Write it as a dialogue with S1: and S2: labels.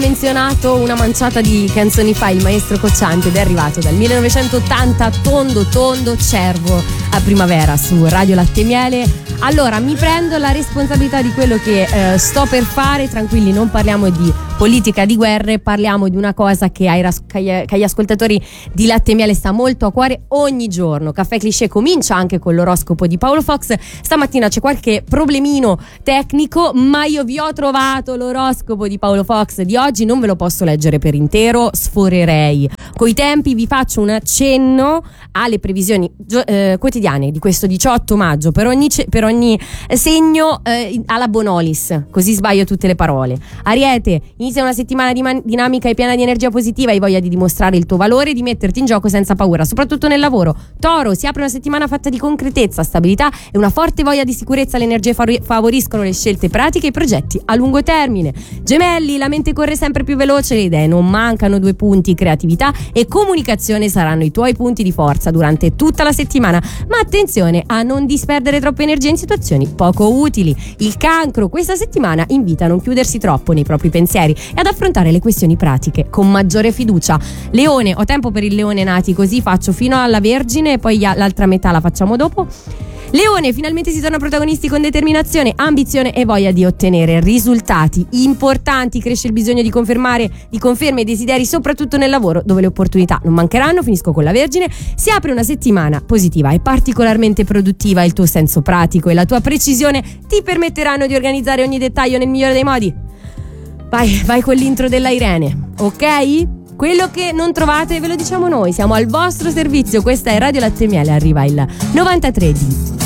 S1: Menzionato una manciata di canzoni fa il maestro Cocciante ed è arrivato dal 1980 tondo cervo a primavera su Radio Latte e Miele. Allora mi prendo la responsabilità di quello che sto per fare, tranquilli, non parliamo di politica di guerre, parliamo di una cosa che agli ascoltatori di Latte e Miele sta molto a cuore ogni giorno. Caffè Cliché comincia anche con l'oroscopo di Paolo Fox. Stamattina c'è qualche problemino tecnico, ma io vi ho trovato l'oroscopo di Paolo Fox di oggi. Non ve lo posso leggere per intero, sforerei coi tempi. Vi faccio un accenno alle previsioni quotidiane di questo 18 maggio per ogni segno alla Bonolis, così sbaglio tutte le parole. Ariete, inizia una settimana dinamica e piena di energia positiva, hai voglia di dimostrare il tuo valore e di metterti in gioco senza paura, soprattutto nel lavoro. Toro, si apre una settimana fatta di concretezza, stabilità e una forte voglia di sicurezza. Le energie favoriscono le scelte pratiche e i progetti a lungo termine. Gemelli, la mente corre sempre più veloce, le idee non mancano, 2 punti, creatività e comunicazione saranno i tuoi punti di forza durante tutta la settimana, ma attenzione a non disperdere troppa energia in situazioni poco utili. Il Cancro, questa settimana invita a non chiudersi troppo nei propri pensieri e ad affrontare le questioni pratiche con maggiore fiducia. Leone, ho tempo per il leone nati, così faccio fino alla Vergine e poi l'altra metà la facciamo dopo. Leone, finalmente si torna protagonisti con determinazione, ambizione e voglia di ottenere risultati importanti. Cresce il bisogno di conferme e desideri, soprattutto nel lavoro, dove le opportunità non mancheranno. Finisco con la Vergine. Si apre una settimana positiva e particolarmente produttiva. Il tuo senso pratico e la tua precisione ti permetteranno di organizzare ogni dettaglio nel migliore dei modi. Vai con l'intro della Irene, ok? Quello che non trovate ve lo diciamo noi, siamo al vostro servizio. Questa è Radio Latte e Miele, arriva il 93 di